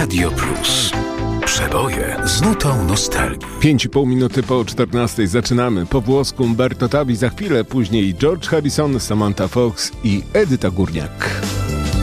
Radio Plus. Przeboje z nutą nostalgii. 5,5 minuty po 14 zaczynamy. Po włosku Umberto Tabi, za chwilę później George Harrison, Samantha Fox i Edyta Górniak.